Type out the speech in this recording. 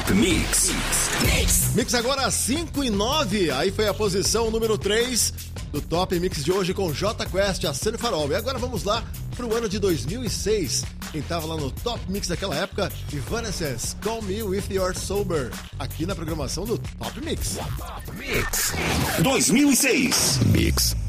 Top Mix. Mix agora 5 e 9. Aí foi a posição número 3 do Top Mix de hoje com J Quest, Acende o Farol. E agora vamos lá pro ano de 2006. Quem tava lá no Top Mix daquela época, Evanescence, Call Me With Your Sober, aqui na programação do Top Mix. Top Mix 2006. Mix.